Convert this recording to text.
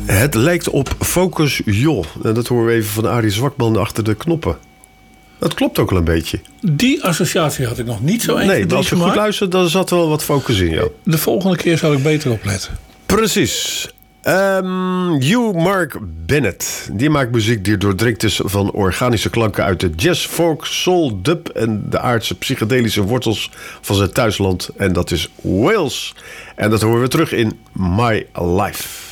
Het lijkt op Focus Joh. En dat horen we even van Arie Zwakman achter de knoppen. Dat klopt ook wel een beetje. Die associatie had ik nog niet zo 1, 2, 3 Nee, maar als je goed luistert, dan zat er wel wat focus in, ja. De volgende keer zal ik beter opletten. Precies. Hugh Mark Bennett. Die maakt muziek die doordrinkt is van organische klanken uit de jazz, folk, soul, dub en de aardse psychedelische wortels van zijn thuisland. En dat is Wales. En dat horen we terug in My Life.